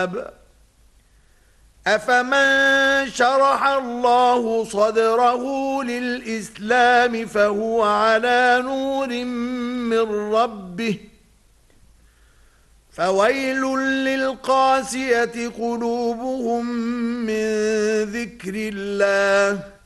الكتاب أفمن شرح الله صدره للإسلام فهو على نور من ربه فويل للقاسية قلوبهم من ذكر الله